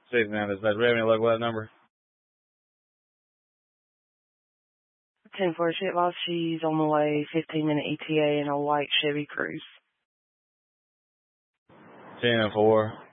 69 dispatch. We have any luck with that number? 10-4 shit loss. She's on the way, 15-minute ETA in a white Chevy Cruze. 10-4.